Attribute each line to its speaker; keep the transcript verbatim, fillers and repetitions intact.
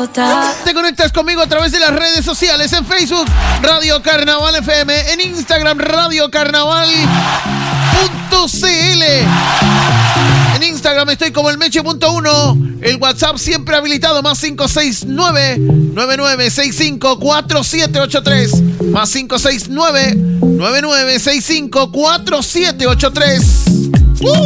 Speaker 1: idiota.
Speaker 2: Te conectas conmigo a través de las redes sociales. En Facebook, Radio Carnaval F M. En Instagram, Radio Carnaval punto c l. En Instagram estoy como el Meche punto uno. El WhatsApp siempre habilitado, más cinco seis nueve, nueve nueve seis cinco, cuatro siete ocho tres. Más cinco seis nueve, nueve nueve seis cinco, cuatro siete ocho tres.